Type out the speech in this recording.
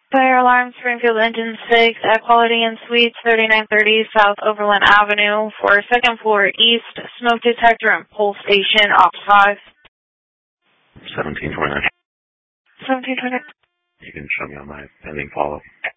Fire alarm, Springfield Engine 6 at Quality Inn Suites, 3930 South Overland Avenue for second floor east, smoke detector and pull station, ops 5. 1729. 1729. You can show me on my pending follow.